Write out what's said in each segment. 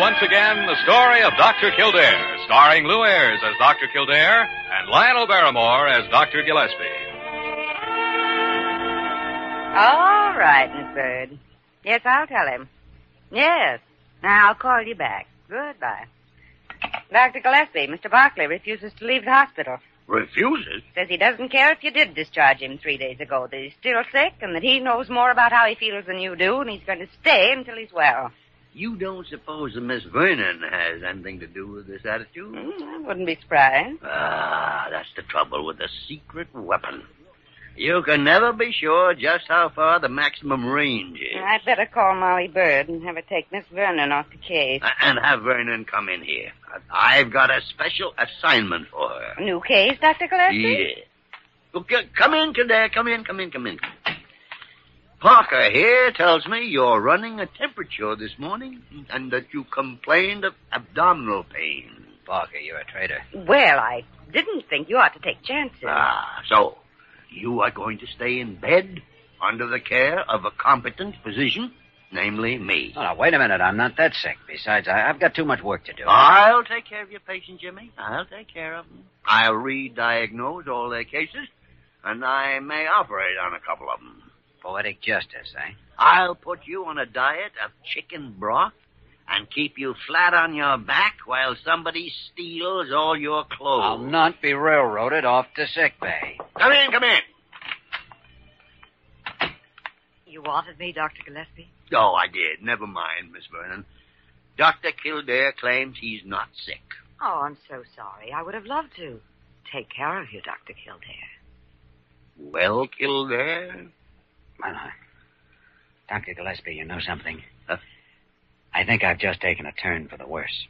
once again the story of Dr. Kildare, starring Lou Ayres as Dr. Kildare and Lionel Barrymore as Dr. Gillespie. All right, Miss Bird. Yes, I'll tell him. Yes. Now, I'll call you back. Goodbye. Dr. Gillespie, Mr. Barclay refuses to leave the hospital. Refuses? Says he doesn't care if you did discharge him 3 days ago, that he's still sick and that he knows more about how he feels than you do, and he's going to stay until he's well. You don't suppose that Miss Vernon has anything to do with this attitude? I wouldn't be surprised. That's the trouble with the secret weapon. You can never be sure just how far the maximum range is. I'd better call Molly Bird and have her take Miss Vernon off the case. And have Vernon come in here. I've got a special assignment for her. A new case, Dr. Gillespie? Yeah. Look, come in, Kildare. Come in. Parker here tells me you're running a temperature this morning and that you complained of abdominal pain. Parker, you're a traitor. Well, I didn't think you ought to take chances. So you are going to stay in bed under the care of a competent physician, namely me. Oh, now, wait a minute. I'm not that sick. Besides, I've got too much work to do. I'll take care of your patient, Jimmy. I'll take care of them. I'll re-diagnose all their cases, and I may operate on a couple of them. Poetic justice, eh? I'll put you on a diet of chicken broth and keep you flat on your back while somebody steals all your clothes. I'll not be railroaded off to sick bay. Come in. You wanted me, Dr. Gillespie? Oh, I did. Never mind, Miss Vernon. Dr. Kildare claims he's not sick. Oh, I'm so sorry. I would have loved to take care of you, Dr. Kildare. Well, Kildare? Well, Dr. Gillespie, you know something? Huh? I think I've just taken a turn for the worse.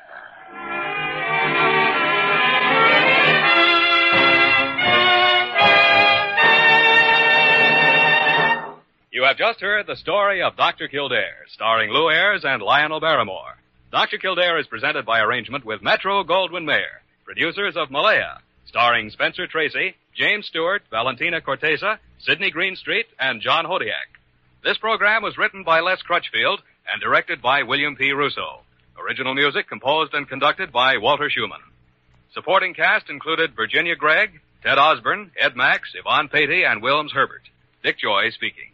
You have just heard the story of Dr. Kildare, starring Lou Ayres and Lionel Barrymore. Dr. Kildare is presented by arrangement with Metro-Goldwyn-Mayer, producers of Malaya, starring Spencer Tracy, James Stewart, Valentina Corteza, Sidney Greenstreet, and John Hodiak. This program was written by Les Crutchfield and directed by William P. Russo. Original music composed and conducted by Walter Schumann. Supporting cast included Virginia Gregg, Ted Osborne, Ed Max, Yvonne Patey, and Wilms Herbert. Dick Joy speaking.